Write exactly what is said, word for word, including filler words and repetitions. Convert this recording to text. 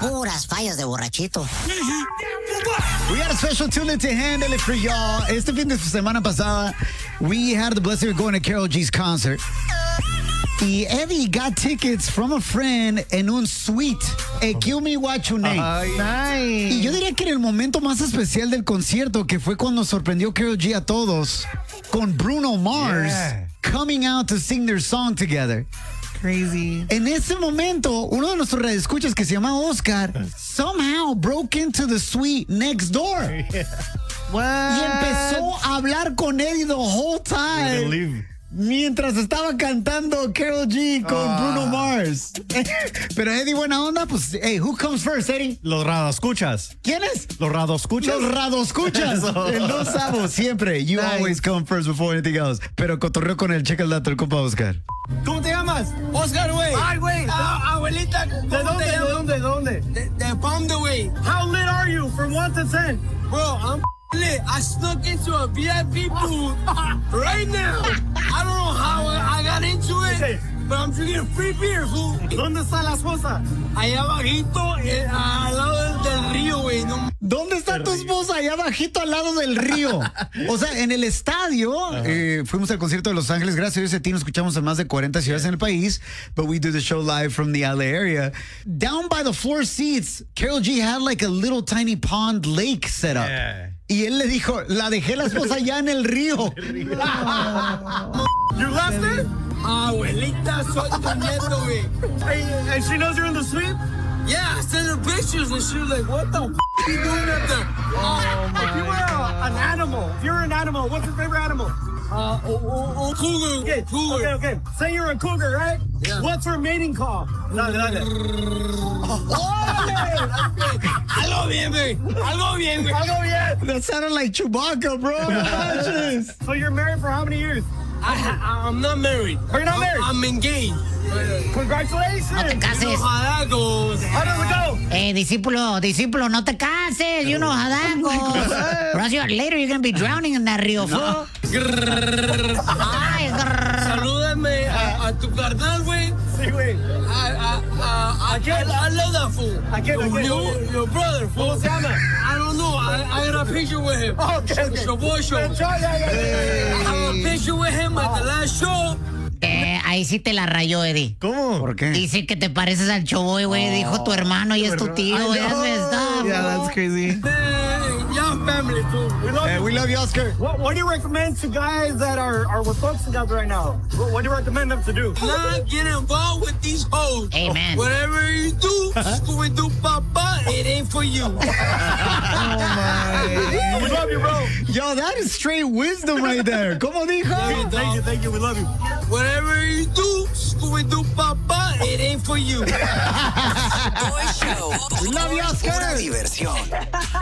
Puras fallas de borrachito. We got a special tune to handle it for y'all. Este fin de semana pasada, we had the blessing of going to Karol G's concert. Y Eddie got tickets from a friend en un suite. Ekumi Wachune. Nice. Y yo diría que en el momento más especial del concierto, que fue cuando sorprendió Karol G a todos, con Bruno Mars Yeah. coming out to sing their song together. Crazy. En ese momento, uno de nuestros radioescuchas que se llama Oscar somehow broke into the suite next door. What? Y empezó a hablar con Eddie the whole time. Leave. Mientras estaba cantando Karol G con Ah. Bruno Mars. Pero Eddie, buena onda, pues, hey, who comes first, Eddie? Los radoscuchas. ¿Quiénes? Los radoscuchas. Los radoscuchas. Eso. El Don Sabo, siempre. You Nice. always come first before anything else. Pero cotorreo con el checa el dato, el compa Oscar. ¿Cómo te llamas? Oscar, güey. Ay, güey. Ah, abuelita, ¿cómo ¿De dónde? te ¿De llamas? dónde? ¿De dónde? De, de Pound, güey. How lit are you from one to ten? Bro, I'm lit. I snuck into a V I P booth right now. I don't know how I got into it, Okay. but I'm drinking free beer, fool. ¿Dónde está la esposa? Allá abajito, eh, al lado del, del río, güey. No, ¿Dónde está tu esposa? Allá bajito al lado del río. O sea, en el estadio, eh, fuimos al concierto de Los Ángeles. Gracias a Dios, a ti nos escuchamos en más de cuarenta ciudades en el país. But we do the show live from the L A area. Down by the floor seats, Karol G had like a little tiny pond lake set up. Yeah. Y él le dijo, la dejé la esposa allá en el río. You left her? abuelita, soy tu nieto, güey. Hey, and she knows you're in the suite? Yeah, I sent her pictures and she was like, what the f*** are you doing up there? If you were a, an animal, if you're an animal, what's your favorite animal? Uh, oh, oh, oh, cougar, Okay, cougar. okay, okay. Say you're a cougar, right? Yeah. What's her mating call? Dale, dale. Algo bien, güey. Algo bien, güey. Algo bien. That sounded like Chewbacca, bro. No manches. So you're married for how many years? I, ha- I'm not married. Are you not I'm, married? I'm engaged. Congratulations. No te cases. Ojalá goes. How does it go? Eh, discípulo, discípulo, no te cases. You know how that goes. Or else you're- later you're going to be drowning in that río, fool. Ay, grrr. Salúdame a, a tu carnal, güey. Sí, güey. I, I, I, I, quién? I love that fool. ¿A quién? ¿A quién? Your, your brother, fool. ¿Cómo se llama? I don't know. I, I got a picture with him. Oh, okay, okay. Your boy show. Yeah, yeah, yeah, yeah. I have a picture with him at the last show. Eh, ahí sí te la rayó, Eddie. ¿Cómo? ¿Por qué? Dice que te pareces al Choboy, güey. Dijo tu hermano y es tu tío. I That's know. messed up, Yeah, bro. that's crazy. Man, y'all family, fool. We love Hey, you. we love you, Oscar. What, what do you recommend to guys that are, are with folks together right now? What, what do you recommend them to do? Not get involved with these hoes. Amen. Whatever you do, Scooby Doo Papa, it ain't for you. We love you, bro. Yo, that is straight wisdom right there. ¿Cómo dijo? Thank you, thank you. We love you. Whatever you do, Scooby Doo Papa, it ain't for you. Todo el show. We love you, Oscar. Pura diversión.